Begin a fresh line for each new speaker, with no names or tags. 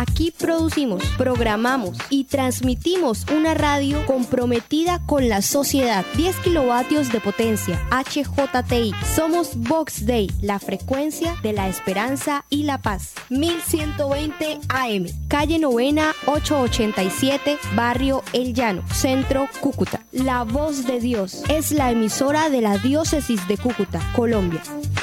Aquí producimos, programamos y transmitimos una radio comprometida con la sociedad. 10 kilovatios de potencia, HJTI. Somos Vox Day, la frecuencia de la esperanza y la paz. 1120 AM, calle Novena 887, barrio El Llano, Centro Cúcuta. La Voz de Dios es la emisora de la Diócesis de Cúcuta, Colombia.